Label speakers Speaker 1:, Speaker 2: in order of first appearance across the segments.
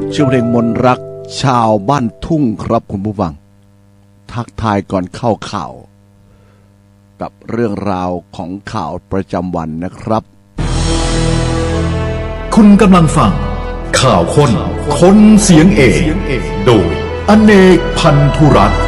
Speaker 1: ชื่อเพลงมนรักชาวบ้านทุ่งครับคุณผู้ฟังทักทายก่อนเข้าข่าวกับเรื่องราวของข่าวประจำวันนะครับ
Speaker 2: คุณกำลังฟังข่าวคนเสียงเอกโดยอเนกพันธุรัตน์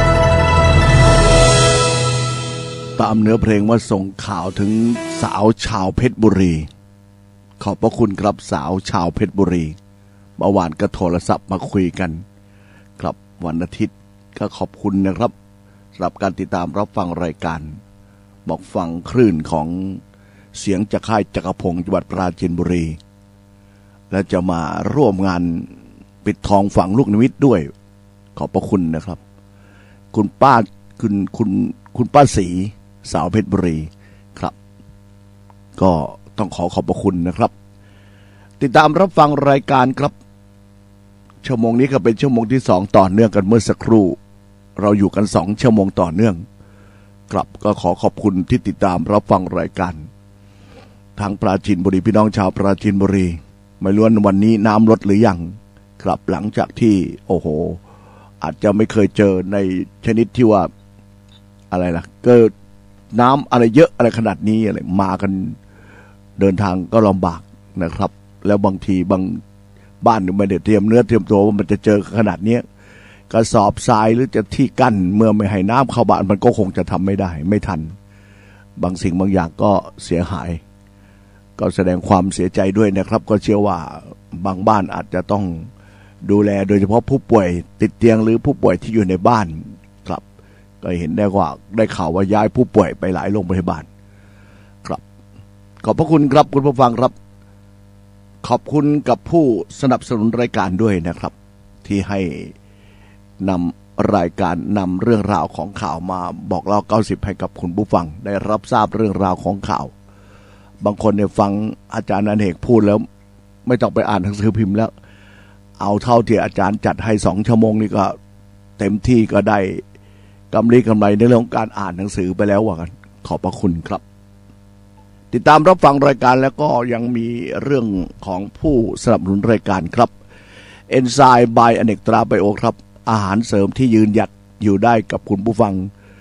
Speaker 1: ตามเนื้อเพลงว่าส่งข่าวถึงสาวชาวเพชรบุรีขอบพระคุณครับสาวชาวเพชรบุรีเมื่อวานก็โทรศัพท์มาคุยกันครับวันอาทิตย์ก็ขอบคุณนะครับสำหรับการติดตามรับฟังรายการบอกฟังคลื่นของเสียงจากค่ายจักรพงศ์จังหวัดปราจีนบุรีและจะมาร่วมงานปิดทองฝังลูกนิมิตด้วยขอบพระคุณนะครับคุณป้าคุณป้าศรีสาวเพชรบุรีครับก็ต้องขอบพระคุณนะครับติดตามรับฟังรายการครับชั่วโมงนี้ก็เป็นชั่วโมงที่2ต่อเนื่องกันเมื่อสักครู่เราอยู่กัน2ชั่วโมงต่อเนื่องครับก็ขอบคุณที่ติดตามรับฟังรายการทางปราจีนบุรีพี่น้องชาวปราจีนบุรีไม่รู้วันนี้น้ำลดหรือยังครับหลังจากที่โอ้โหอาจจะไม่เคยเจอในชนิดที่ว่าอะไรล่ะเกิดน้ำอะไรเยอะอะไรขนาดนี้อะไรมากันเดินทางก็ลำบากนะครับแล้วบางทีบางบ้านไม่ได้เตรียมเนื้อเตรียมตัวว่ามันจะเจอขนาดนี้กระสอบทรายหรือจะที่กั้นเมื่อไม่ให้น้ำเข้าบ้านมันก็คงจะทำไม่ได้ไม่ทันบางสิ่งบางอย่างก็เสียหายก็แสดงความเสียใจด้วยนะครับก็เชื่อว่าบางบ้านอาจจะต้องดูแลโดยเฉพาะผู้ป่วยติดเตียงหรือผู้ป่วยที่อยู่ในบ้านครับก็เห็นได้ว่าได้ข่าวว่าย้ายผู้ป่วยไปหลายโรงพยาบาลครับขอบพระคุณครับคุณผู้ฟังครับขอบคุณกับผู้สนับสนุนรายการด้วยนะครับที่ให้นำรายการนำเรื่องราวของข่าวมาบอกเล่า90ให้กับคุณผู้ฟังได้รับทราบเรื่องราวของข่าวบางคนเนี่ยฟังอาจารย์อเนกพูดแล้วไม่ต้องไปอ่านหนังสือพิมพ์แล้วเอาเท่าที่อาจารย์จัดให้2ชั่วโมงนี่ก็เต็มที่ก็ได้กำไรในเรื่องของการอ่านหนังสือไปแล้วว่ากันขอบพระคุณครับติดตามรับฟังรายการแล้วก็ยังมีเรื่องของผู้สนับสนุนรายการครับเอนไซม์บายอเนกตราไบโอครับอาหารเสริมที่ยืนหยัดอยู่ได้กับคุณผู้ฟัง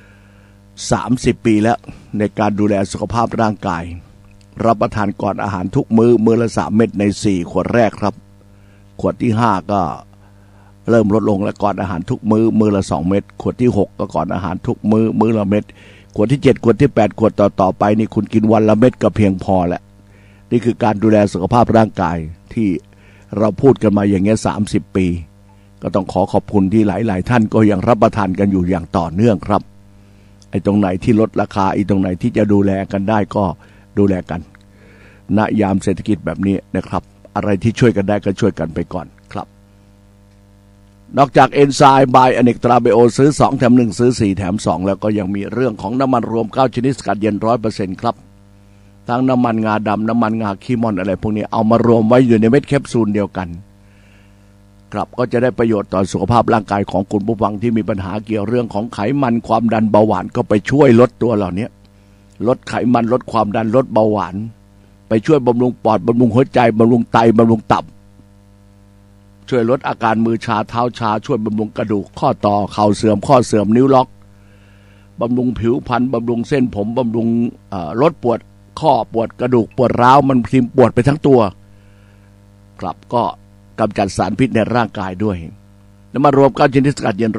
Speaker 1: 30ปีแล้วในการดูแลสุขภาพร่างกายรับประทานก่อนอาหารทุกมื้อละ3เม็ดใน4ขวดแรกครับขวดที่5ก็เริ่มลดลงแล้วก่อนอาหารทุกมื้อละ2เม็ดขวดที่6ก็ก่อนอาหารทุกมื้อละเม็ดขวดที่7ขวดที่8ขวดต่อไปนี่คุณกินวันละเม็ดก็เพียงพอแล้วนี่คือการดูแลสุขภาพร่างกายที่เราพูดกันมาอย่างเงี้ย30ปีก็ต้องขอบคุณที่หลายท่านก็ยังรับประทานกันอยู่อย่างต่อเนื่องครับไอ้ตรงไหนที่ลดราคาไอ้ตรงไหนที่จะดูแลกันได้ก็ดูแลกันณยามเศรษฐกิจแบบนี้นะครับอะไรที่ช่วยกันได้ก็ช่วยกันไปก่อนครับนอกจากเอนไซม์บายอเนกตราไบโอซื้อ2แถม1ซื้อ4แถม2แล้วก็ยังมีเรื่องของน้ำมันรวม9ชนิดสกัดเย็น 100% ครับทั้งน้ำมันงาดำน้ำมันงาขี้ม่อนอะไรพวกนี้เอามารวมไว้อยู่ในเม็ดแคปซูลเดียวกันครับก็จะได้ประโยชน์ต่อสุขภาพร่างกายของคุณผู้ฟังที่มีปัญหาเกี่ยวเรื่องของไขมันความดันเบาหวานก็ไปช่วยลดตัวเหล่านี้ลดไขมันลดความดันลดเบาหวานไปช่วยบำรุงปอดบำรุงหัวใจบำรุงไตบำรุงตับช่วยลดอาการมือชาเท้าชาช่วยบำรุงกระดูกข้อต่อเข่าเสื่อมข้อเสื่อมนิ้วล็อกบำรุงผิวพรรณบำรุงเส้นผมบำรุงลดปวดข้อปวดกระดูกปวดร้าวมันทิ่มปวดไปทั้งตัวครับก็กำจัดสารพิษในร่างกายด้วยแล้วมารวม9ชนิดสกัดเย็น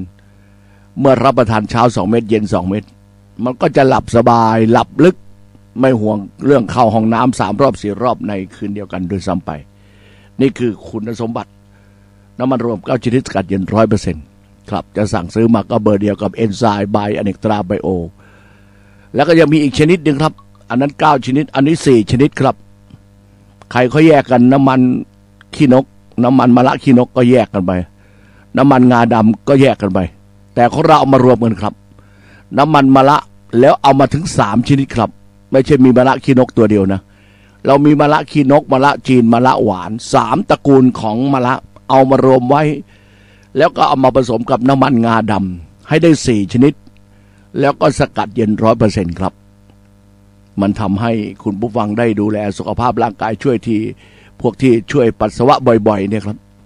Speaker 1: 100% เมื่อรับประทานเช้า2เม็ดเย็น2เม็ดมันก็จะหลับสบายหลับลึกไม่ห่วงเรื่องเข้าห้องน้ำ3รอบ4รอบในคืนเดียวกันโดยซ้ำไปนี่คือคุณสมบัติน้ำมันรวม9ชนิดสกัดเย็น 100% ครับจะสั่งซื้อมาก็เบอร์เดียวกับเอนไซม์บายอเนกตราไบโอแล้วก็ยังมีอีกชนิดนึงครับอันนั้น9ชนิดอันนี้4ชนิดครับใครเขาแยกกันน้ำมันขี้นกน้ำมันมะระขี้นกก็แยกกันไปน้ำมันงาดำก็แยกกันไปแต่ของเราเอามารวมกันครับน้ำมันมะระแล้วเอามาถึง3ชนิดครับไม่ใช่มีมะระขี้นกตัวเดียวนะเรามีมะระขี้นกมะระจีนมะระหวาน3ตระกูลของมะระเอามารวมไว้แล้วก็เอามาผสมกับน้ำมันงาดำให้ได้4ชนิดแล้วก็สกัดเย็น 100% ครับมันทำให้คุณผู้ฟังได้ดูแลสุขภาพร่างกายช่วยที่พวกที่ช่วยปัสสาวะบ่อยๆเนี่ยครับ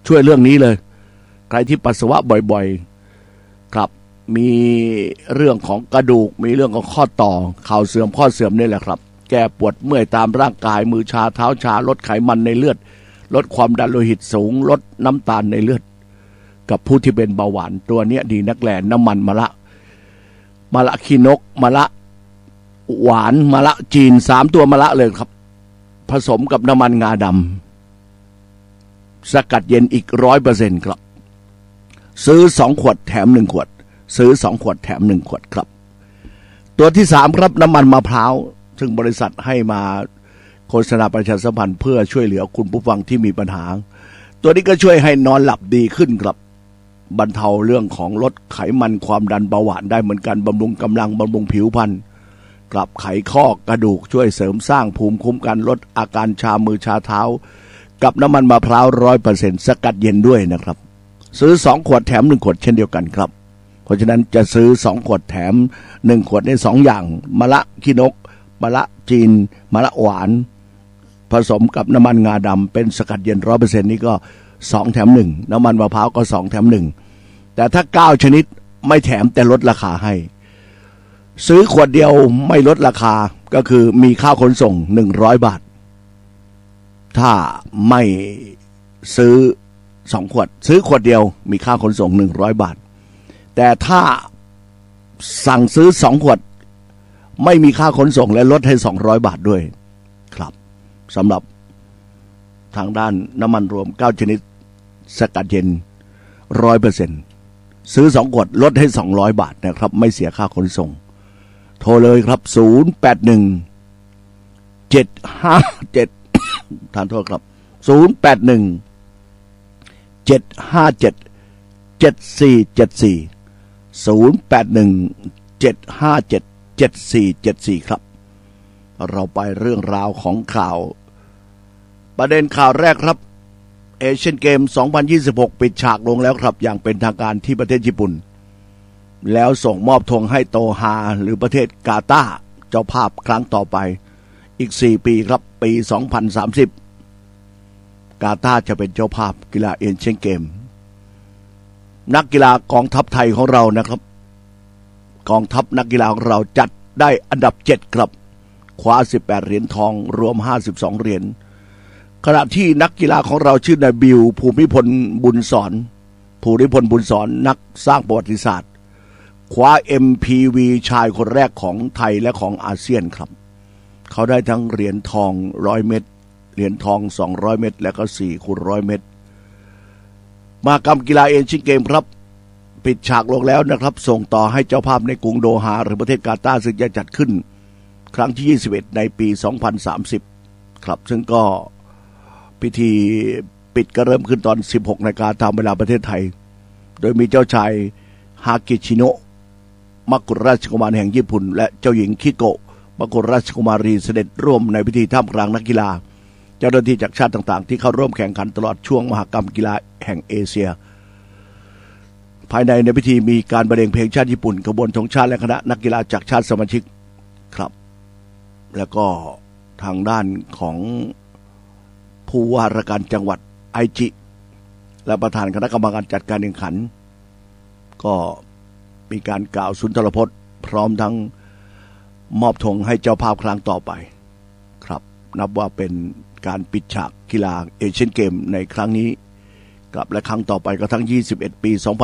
Speaker 1: ช่วยเรื่องนี้เลยใครที่ปัสสาวะบ่อยๆครับมีเรื่องของกระดูกมีเรื่องของข้อต่อเข่าเสื่อมข้อเสื่อมนี่แหละครับแก้ปวดเมื่อยตามร่างกายมือชาเท้าชาลดไขมันในเลือดลดความดันโลหิตสูงลดน้ำตาลในเลือดกับผู้ที่เป็นเบาหวานตัวเนี้ยดีนักแลน้ำมันมะละขี้นกมะละหวานมะละจีน3ตัวมะละเลยครับผสมกับน้ำมันงาดำสกัดเย็นอีก 100% ครับซื้อ2ขวดแถม1ขวดซื้อ2ขวดแถม1ขวดครับตัวที่3ครับน้ำมันมะพร้าวซึ่งบริษัทให้มาโฆษณาประชาสัมพันธ์เพื่อช่วยเหลือคุณผู้ฟังที่มีปัญหาตัวนี้ก็ช่วยให้นอนหลับดีขึ้นครับบรรเทาเรื่องของลดไขมันความดันเบาหวานได้เหมือนกันบำรุงกำลังบำรุงผิวพรรณกลับไขข้อกระดูกช่วยเสริมสร้างภูมิคุ้มกันลดอาการชามือชาเท้ากับน้ำมันมะพร้าว 100% สกัดเย็นด้วยนะครับซื้อ2ขวดแถม1ขวดเช่นเดียวกันครับเพราะฉะนั้นจะซื้อ2ขวดแถม1ขวดได้2อย่างมะละขี้นกมะละจีนมะละหวานผสมกับน้ำมันงาดำเป็นสกัดเย็น 100% นี่ก็2แถม1น้ำมันมะพร้าวก็2แถม1แต่ถ้า9ชนิดไม่แถมแต่ลดราคาให้ซื้อขวดเดียวไม่ลดราคาก็คือมีค่าขนส่ง100 บาทถ้าไม่ซื้อ2ขวดซื้อขวดเดียวมีค่าขนส่ง100 บาทแต่ถ้าสั่งซื้อ2ขวดไม่มีค่าขนส่งและลดให้200 บาทด้วยครับสำหรับทางด้านน้ำมันรวม9ชนิดสกัดเย็น 100% ซื้อ2ขวดลดให้200 บาทนะครับไม่เสียค่าขนส่งโทรเลยครับ081 757ทานโทษครับ081 757 7474 081 757 7474ครับเราไปเรื่องราวของข่าวประเด็นข่าวแรกครับเอเชียนเกม 2026 ปิดฉากลงแล้วครับอย่างเป็นทางการที่ประเทศญี่ปุ่นแล้วส่งมอบธงให้โตฮาหรือประเทศกาตาร์เจ้าภาพครั้งต่อไปอีก4ปีครับปี 2030 กาตาร์จะเป็นเจ้าภาพกีฬาเอเชียนเกมนักกีฬากองทัพไทยของเรานะครับกองทัพนักกีฬาของเราจัดได้อันดับ7ครับคว้า18เหรียญทองรวม52เหรียญขณะที่นักกีฬาของเราชื่อนายบิวภูมิพลบุญสอนนักสร้างประวัติศาสตร์คว้า MPV ชายคนแรกของไทยและของอาเซียนครับเขาได้ทั้งเหรียญทอง100เมตรเหรียญทอง200เมตรและก็4คูณ100เมตรมหกรรมกีฬาเอเชียนเกมครับปิดฉากลงแล้วนะครับส่งต่อให้เจ้าภาพในกรุงโดฮาหรือประเทศกาตาร์ซึ่งจะจัดขึ้นครั้งที่21ในปี 2030 ครับซึ่งก็พิธีปิดก็เริ่มขึ้นตอน 16 นาฬิกาตามเวลาประเทศไทยโดยมีเจ้าชายฮากิชิโนะมกุฎราชกุมารแห่งญี่ปุ่นและเจ้าหญิงคิโกะมกุฎราชกุมารีเสด็จร่วมในพิธีท่ามกลางนักกีฬาเจ้าหน้าที่จากชาติต่างๆที่เข้าร่วมแข่งขันตลอดช่วงมหกรรมกีฬาแห่งเอเชียภายในพิธีมีการบรรเลงเพลงชาติญี่ปุ่นขบวนธงชาติและคณะนักกีฬาจากชาติสมาชิกครับแล้วก็ทางด้านของผู้ว่าราชการจังหวัดไอจิและประธานคณะกรรมการจัดการแข่งขันก็มีการกล่าวสุนทรพจน์พร้อมทั้งมอบธงให้เจ้าภาพครั้งต่อไปครับนับว่าเป็นการปิดฉากกีฬาเอเชียนเกมในครั้งนี้กับและครั้งต่อไปก็ทั้ง21ปี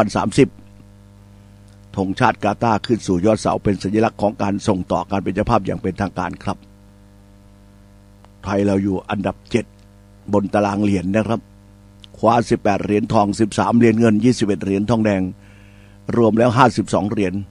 Speaker 1: 2030ธงชาติกาตาร์ขึ้นสู่ยอดเสาเป็นสัญลักษณ์ของการส่งต่อการเป็นเจ้าภาพอย่างเป็นทางการครับไทยเราอยู่อันดับ7บนตารางเหรียญนะครับคว้า18เหรียญทอง13เหรียญเงิน21เหรียญทองแดงรวมแล้ว52เหรียญ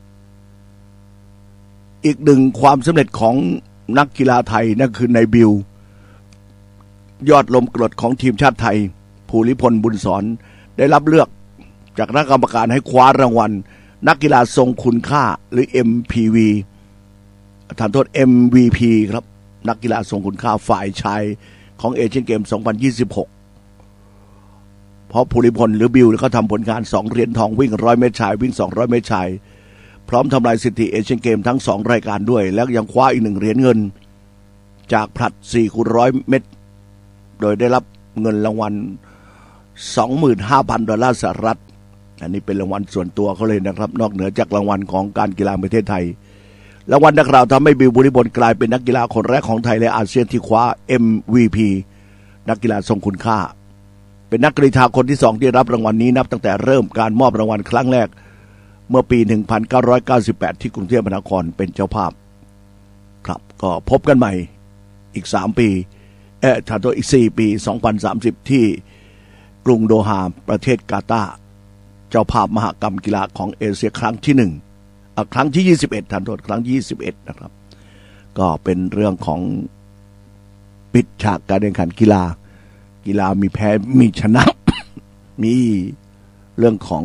Speaker 1: อีกหนึ่งความสำเร็จของนักกีฬาไทยนั่นคือนายบิวยอดลมกรดของทีมชาติไทยภูริพลบุญสอนได้รับเลือกจากคณะกรรมการให้คว้ารางวัลนักกีฬาทรงคุณค่าหรือ MPV ทานโทษ MVP ครับนักกีฬาทรงคุณค่าฝ่ายชายของเอเชียนเกม 2026 เพราะภูริพลหรือบิวเขาทำผลงาน2เหรียญทองวิ่ง100เมตรชายวิ่ง200เมตรชายพร้อมทำลายสถิติเอเชียนเกมทั้ง2รายการด้วยแล้วยังคว้าอีก1เหรียญเงินจากผลัด4คูณ100เมตรโดยได้รับเงินรางวัล $25,000 สหรัฐอันนี้เป็นรางวัลส่วนตัวเขาเลยนะครับนอกเหนือจากรางวัลของการกีฬาประเทศไทยรางวัลดังกล่าวทำให้บิวบุริบลกลายเป็นนักกีฬาคนแรกของไทยและอาเซียนที่คว้า MVP นักกีฬาทรงคุณค่าเป็นนักกรีฑาคนที่2ที่รับรางวัลนี้นับตั้งแต่เริ่มการมอบรางวัลครั้งแรกเมื่อปี 1998 ที่กรุงเทพมหานครเป็นเจ้าภาพครับก็พบกันใหม่อีก3ปีถัดตัวอีก4ปี2030ที่กรุงโดฮาประเทศกาตาร์เจ้าภาพมหกรรมกีฬาของเอเชียครั้งที่1ครั้งที่21ทันโทษครั้งที่21นะครับก็เป็นเรื่องของปิดฉากการแข่งขันกีฬามีแพ้มีชนะ มีเรื่องของ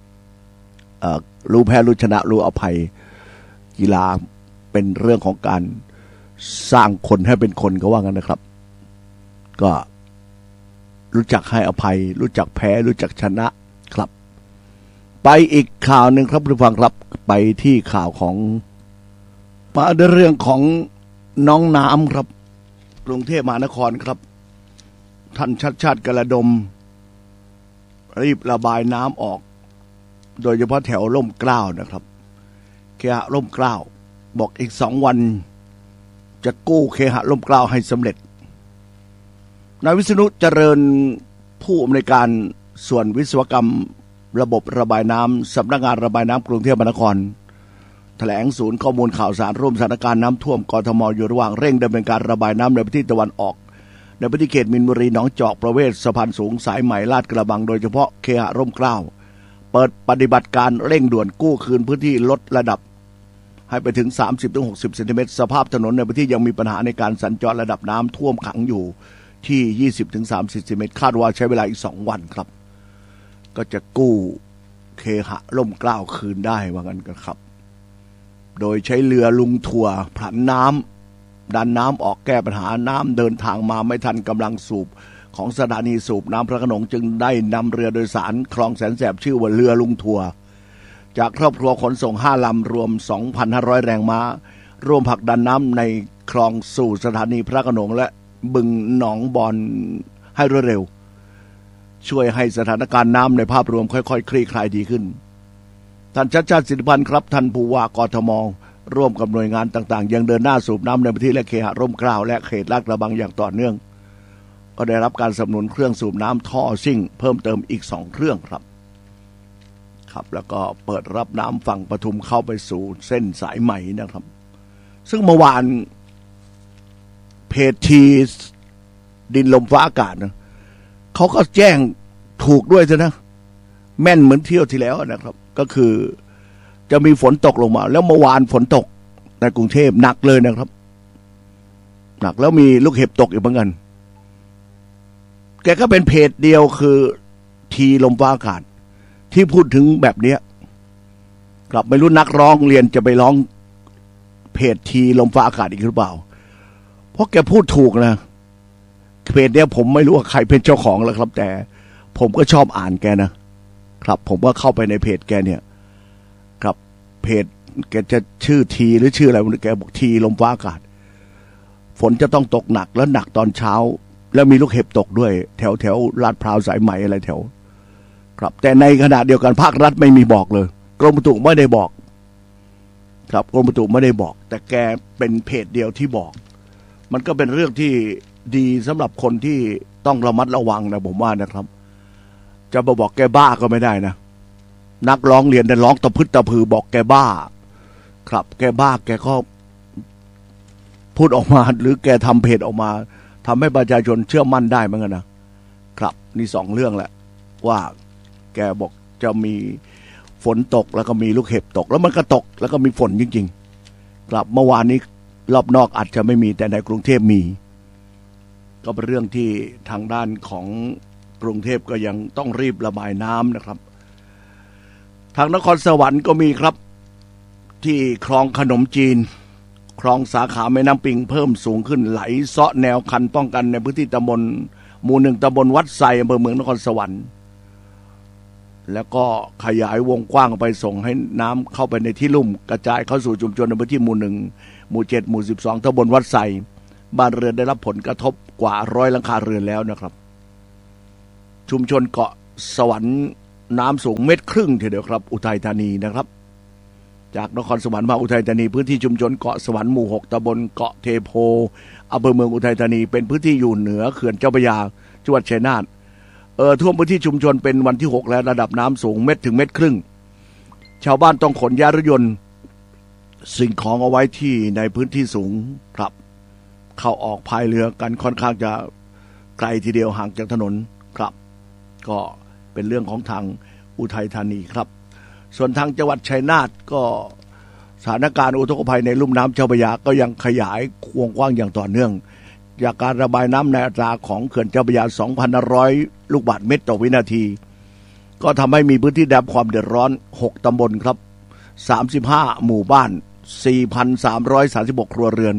Speaker 1: รู้แพ้รู้ชนะรู้อภัยกีฬาเป็นเรื่องของการสร้างคนให้เป็นคนก็ว่ากันนะครับก็รู้จักให้อภัยรู้จักแพ้รู้จักชนะครับไปอีกข่าวหนึ่งครับผู้ฟังครับไปที่ข่าวของมาด้วยเรื่องของน้องน้ำครับกรุงเทพมหานครครับท่านชัดชาติกระดมรีบระบายน้ำออกโดยเฉพาะแถวร่มเกล้านะครับเคหะร่มเกล้าบอกอีก2 วันจะกู้เคหะร่มเกล้าให้สำเร็จนายวิษณุเจริญผู้อำนวยการส่วนวิศวกรรมระบบระบายน้ำสำนักงานระบายน้ำกรุงเทพมหานครแถลงศูนย์ข้อมูลข่าวสารร่วมสถานการณ์น้ำท่วมกทมอยู่ระหว่างเร่งดำเนินการระบายน้ำในพื้นที่ตะวันออกในพื้นที่เขตมินบุรีหนองจอกประเวศสะพานสูงสายใหม่ลาดกระบังโดยเฉพาะเคหะร่มเกล้าเปิดปฏิบัติการเร่งด่วนกู้คืนพื้นที่ลดระดับให้ไปถึง 30-60 เซนติเมตรสภาพถนนในพื้นที่ยังมีปัญหาในการสัญจรระดับน้ำท่วมขังอยู่ที่ 20-30 เซนติเมตรคาดว่าใช้เวลาอีก2 วันครับก็จะกู้เคหะร่มเกล้าคืนได้ว่างั้นกันครับโดยใช้เรือลุงทัวร์ผลันน้ำดันน้ำออกแก้ปัญหาน้ำเดินทางมาไม่ทันกำลังสูบของสถานีสูบน้ำพระโขนงจึงได้นำเรือโดยสารคลองแสนแสบชื่อว่าเรือลุงทัวร์จากครอบครัวขนส่ง5 ลำรวม 2,500 แรงม้าร่วมผลักดันน้ำในคลองสู่สถานีพระโขนงและบึงหนองบอนให้รวดเร็วช่วยให้สถานการณ์น้ำในภาพรวมค่อยๆคลี่คลายดีขึ้นท่านชัชชาติสิทธิพันธ์ครับท่านผู้ว่ากทมร่วมกับหน่วยงานต่างๆยังเดินหน้าสูบน้ำในพื้นที่และเคหะร่มเกล้าและเขตลาดกระบังอย่างต่อเนื่องก็ได้รับการสนับสนุนเครื่องสูบน้ำท่อซิ่งเพิ่มเติมอีก2 เครื่องครับแล้วก็เปิดรับน้ำฝั่งปทุมเข้าไปสู่เส้นสายใหม่นะครับซึ่งเมื่อวานเพจทีดินลมฟ้าอากาศนะเขาก็แจ้งถูกด้วยนะแม่นเหมือนเที่ยวที่แล้วนะครับก็คือจะมีฝนตกลงมาแล้วเมื่อวานฝนตกในกรุงเทพหนักเลยนะครับหนักแล้วมีลูกเห็บตกอีกเหมือนกันแกก็เป็นเพจเดียวคือทีลมฟ้าอากาศที่พูดถึงแบบนี้กลับไม่รู้นักร้องเรียนจะไปร้องเพจทีลมฟ้าอากาศอีกหรือเปล่าเพราะแกพูดถูกนะเพจเนี้ยผมไม่รู้ว่าใครเป็นเจ้าของแล้วครับแต่ผมก็ชอบอ่านแกนะครับผมก็เข้าไปในเพจแกเนี่ยครับเพจแกจะชื่อทีหรือชื่ออะไรแกบอกทีลมฟ้าอากาศฝนจะต้องตกหนักแล้วหนักตอนเช้าแล้วมีลูกเห็บตกด้วยแถวลาดพร้าวสายไหมอะไรแถวครับแต่ในขณะเดียวกันภาครัฐไม่มีบอกเลยกรมอุตุไม่ได้บอกครับกรมอุตุไม่ได้บอกแต่แกเป็นเพจเดียวที่บอกมันก็เป็นเรื่องที่ดีสำหรับคนที่ต้องระมัดระวังนะผมว่านะครับจะมาบอกแกบ้าก็ไม่ได้นะนักร้องเรียนได้ร้องตะพึดตะพือบอกแกบ้าครับแกบ้าแกก็พูดออกมาหรือแกทำเพจออกมาทำให้ประชาชนเชื่อมั่นได้เหมือนกันนะครับนี่2 เรื่องแหละว่าแกบอกจะมีฝนตกแล้วก็มีลูกเห็บตกแล้วมันก็ตกแล้วก็มีฝนจริงๆครับเมื่อวานนี้รอบนอกอาจจะไม่มีแต่ในกรุงเทพมีก็เป็นเรื่องที่ทางด้านของกรุงเทพก็ยังต้องรีบระบายน้ำนะครับทางนครสวรรค์ก็มีครับที่คลองขนมจีนคลองสาขาแม่น้ำปิงเพิ่มสูงขึ้นไหลเซาะแนวคันป้องกันในพื้นที่ตำบลหมู่ 1ตำบลวัดไซอำเภอเมืองนครสวรรค์แล้วก็ขยายวงกว้างไปส่งให้น้ำเข้าไปในที่ลุ่มกระจายเข้าสู่ชุมชนในพื้นที่หมู่ 1หมู่ 7หมู่ 12ตำบลวัดไซบ้านเรือนได้รับผลกระทบกว่า100 หลังคาเรือนแล้วนะครับชุมชนเกาะสวรรค์น้ำสูง1.5 เมตรทีเดียวครับอุทัยธานีนะครับจากนครสวรรค์มาอุทัยธานีพื้นที่ชุมชนเกาะสวรรค์หมู่ 6ตำบลเกาะเทโพอำเภอเมืองอุทัยธานีเป็นพื้นที่อยู่เหนือเขื่อนเจ้าพระยาจังหวัดชัยนาทท่วมพื้นที่ชุมชนเป็นวันที่6แล้วระดับน้ำสูง1 เมตรถึง 1.5 เมตรชาวบ้านต้องขนย้ายรถยนต์สิ่งของเอาไว้ที่ในพื้นที่สูงครับเข้าออกพายเรือกันค่อนข้างจะไกลทีเดียวห่างจากถนนครับก็เป็นเรื่องของทางอุทัยธานีครับส่วนทางจังหวัดชัยนาทก็สถานการณ์อุทกภัยในลุ่มน้ำเจ้าพระยาก็ยังขยายวงกว้างอย่างต่อเนื่องจากการระบายน้ำในอัตราของเขื่อนเจ้าพระยา 2,500 ลูกบาศก์เมตรต่อวินาทีก็ทำให้มีพื้นที่ได้รับความเดือดร้อน6ตำบลครับ35หมู่บ้าน 4,336 ครัวเรือน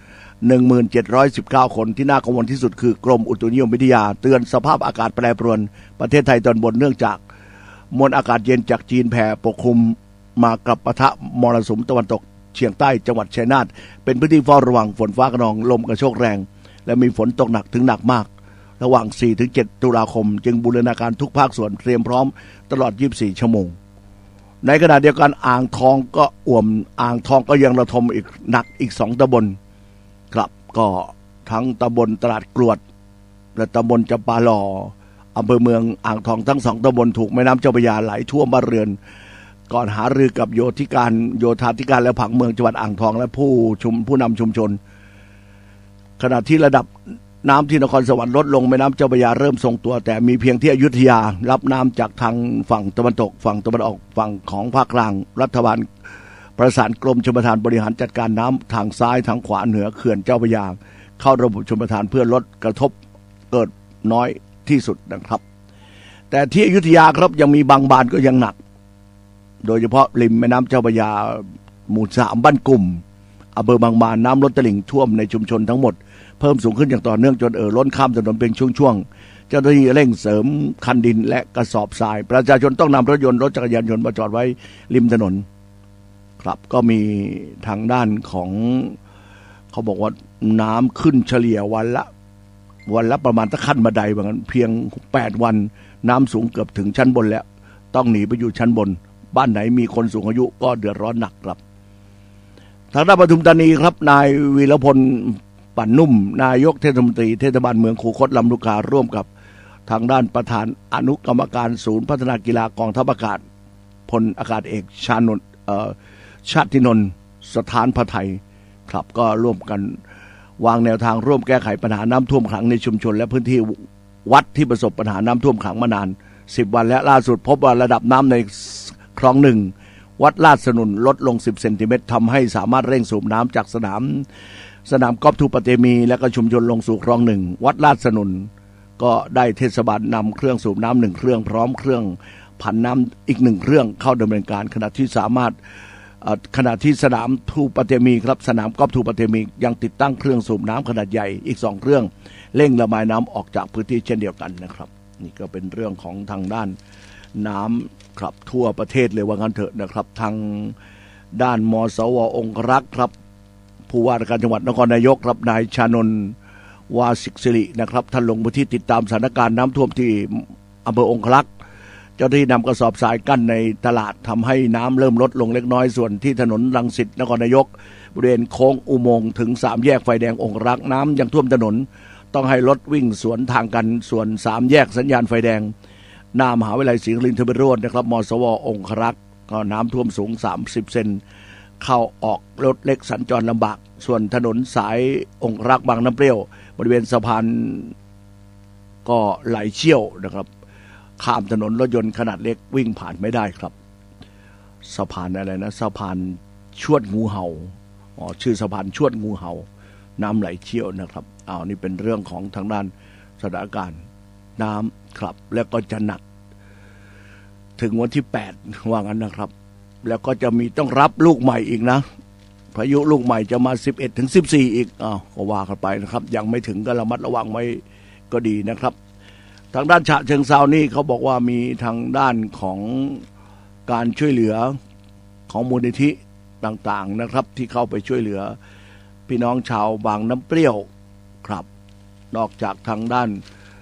Speaker 1: 1719 คนที่น่ากังวลที่สุดคือกรมอุตุนิยมวิทยาเตือนสภาพอากาศแปรปรวนประเทศไทยตอนบนเนื่องจากมวลอากาศเย็นจากจีนแผ่ปกคลุมมากับปะทะมรสุมตะวันตกเฉียงใต้จังหวัดชัยนาทเป็นพื้นที่เฝ้าระวังฝนฟ้าคะนองลมกระโชกแรงและมีฝนตกหนักถึงหนักมากระหว่าง 4-7 ตุลาคมจึงบูรณาการทุกภาคส่วนเตรียมพร้อมตลอด 24 ชั่วโมงในขณะเดียวกันอ่างทองก็อ่างทองก็ยังระทมอีกหนักอีก2ตำบลครับก็ทั้งตำบลตลาดกรวดและตำบลจำปาหล่ออำเภอเมืองอ่างทองทั้ง2ตำบลถูกแม่น้ำเจ้าพระยาไหลท่วมบ้านเรือนก่อนหารือกับโยธาธิการและผังเมืองจังหวัดอ่างทองและผู้นำชุมชนขณะที่ระดับน้ำที่นครสวรรค์ลดลงแม่น้ำเจ้าพระยาเริ่มทรงตัวแต่มีเพียงที่อยุธยารับน้ำจากทางฝั่งตะวันตกฝั่งตะวันออกฝั่งของภาคกลางรัฐบาลประสานกรมชลประทานบริหารจัดการน้ำทางซ้ายทางขวาเหนือเขื่อนเจ้าพระยาเข้าระบบชลประทานเพื่อลดกระทบเกิดน้อยที่สุดนะครับแต่ที่อยุธยาครับยังมีบางบานก็ยังหนักโดยเฉพาะริมแม่น้ำเจ้าพระยาหมู่ 3บ้านกลุ่มอำเภอบางบานน้ำล้นตลิ่งท่วมในชุมชนทั้งหมดเพิ่มสูงขึ้นอย่างต่อเนื่องจนล้นข้ามถนนเป็นช่วงๆเจ้าหน้าที่เร่งเสริมคันดินและกระสอบทรายประชาชนต้องนำรถยนต์รถจักรยานยนต์มาจอดไว้ริมถนนครับก็มีทางด้านของเขาบอกว่าน้ำขึ้นเฉลี่ยวันละประมาณตะขั้นบันไดเหมือนกันเพียง8วันน้ำสูงเกือบถึงชั้นบนแล้วต้องหนีไปอยู่ชั้นบนบ้านไหนมีคนสูงอายุก็เดือดร้อนหนักครับทางด้านปทุมธานีครับนายวีรพลปั่นนุ่มนายกเทศมนตรีเทศบาลเมืองคูคตลำลูกการ่วมกับทางด้านประธานอนุกรรมการศูนย์พัฒนากีฬากองทัพอากาศพลอากาศเอกชาตินนท์สถานพระไทยครับก็ร่วมกันวางแนวทางร่วมแก้ไขปัญหาน้ำท่วมขังในชุมชนและพื้นที่วัดที่ประสบปัญหาน้ำท่วมขังมานาน10วันและล่าสุดพบว่าระดับน้ำในคลอง1วัดลาดสนุนลดลง10เซนติเมตรทำให้สามารถเร่งสูบน้ำจากสนามกอล์ฟทูปเตมีและก็ชุมชนลงสู่คลอง1วัดลาดสนุนก็ได้เทศบาลนำเครื่องสูบน้ำ1เครื่องพร้อมเครื่องผันน้ำอีก1เครื่องเข้าดำเนินการขณะที่สนามทูปเตมีครับสนามกอล์ฟทูปเตมียังติดตั้งเครื่องสูบน้ำขนาดใหญ่อีก2เครื่องเร่งระบายน้ำออกจากพื้นที่เช่นเดียวกันนะครับนี่ก็เป็นเรื่องของทางด้านน้ำครับทั่วประเทศเลยว่างั้นเถอะนะครับทางด้านมสว.องครักษ์ครับผู้ว่าราชการจังหวัดนครนายกครับนายชานนท์วาสิกสิรินะครับท่านลงพื้นที่ติดตามสถานการณ์น้ำท่วมที่อำเภอองครักษ์เจ้าหน้าที่นำกระสอบทรายกั้นในตลาดทำให้น้ำเริ่มลดลงเล็กน้อยส่วนที่ถนนรังสิตนครนายกบริเวณโค้งอุโมงค์ถึง3แยกไฟแดงองครักษ์น้ำยังท่วมถนนต้องให้รถวิ่งสวนทางกันส่วน3แยกสัญญาณไฟแดงหน้ามหาวิทยาลัยศรีนครินทรโรจน์นะครับมสว.องครักษ์ก็น้ำท่วมสูง30เซนเข้าออกรถเล็กสัญจรลำบากส่วนถนนสายองครักษ์บางน้ำเปรี้ยวบริเวณสะพานก็ไหลเชี่ยวนะครับข้ามถนนรถยนต์ขนาดเล็กวิ่งผ่านไม่ได้ครับสะพานอะไรนะสะพานชวดงูเห่าชื่อสะพานชวดงูเห่าน้ำไหลเชี่ยวนะครับนี่เป็นเรื่องของทางด้านสถานการณ์น้ำครับแล้วก็จะหนักถึงวันที่8ว่างั้นนะครับแล้วก็จะมีต้องรับลูกใหม่อีกนะพายุลูกใหม่จะมา11ถึง14อีกก็ว่ากันไปนะครับยังไม่ถึงก็ระมัดระวังไว้ก็ดีนะครับทางด้านฉะเชิงเทรานี่เขาบอกว่ามีทางด้านของการช่วยเหลือของมูลนิธิต่างๆนะครับที่เข้าไปช่วยเหลือพี่น้องชาวบางน้ำเปรี้ยวครับนอกจากทางด้าน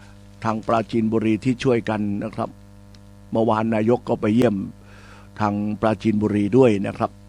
Speaker 1: ทางปราจีนบุรีที่ช่วยกันนะครับเมื่อวานนายกก็ไปเยี่ยมทางปราจีนบุรีด้วยนะครับ